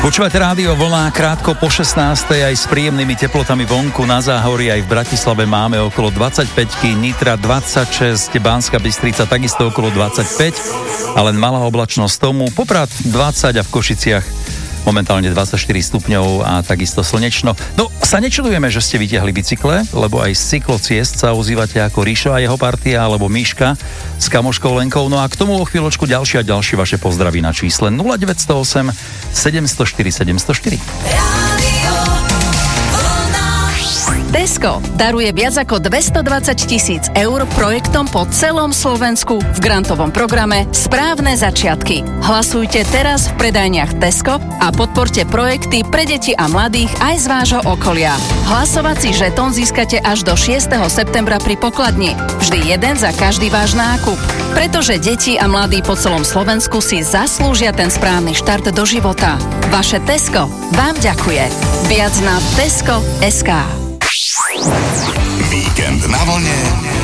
Počúvate Rádio Vlna krátko po 16. aj s príjemnými teplotami vonku na Záhorí. Aj v Bratislave máme okolo 25, Nitra 26, Banská Bystrica takisto okolo 25, ale malá oblačnosť tomu. Poprad 20 a v Košiciach momentálne 24 stupňov a takisto slnečno. No, sa nečudujeme, že ste vytiahli bicykle, lebo aj z cyklociest sa ozývate ako Ríšo a jeho partia, alebo Miška s kamoškou Lenkou. No a k tomu o chvíľočku ďalšie a ďalšie vaše pozdraví na čísle 0908 704 704. Tesco daruje viac ako 220 000 eur projektom po celom Slovensku v grantovom programe Správne začiatky. Hlasujte teraz v predajniach Tesco a podporte projekty pre deti a mladých aj z vášho okolia. Hlasovací žetón získate až do 6. septembra pri pokladni. Vždy jeden za každý váš nákup. Pretože deti a mladí po celom Slovensku si zaslúžia ten správny štart do života. Vaše Tesco vám ďakuje. Viac na Tesco.sk.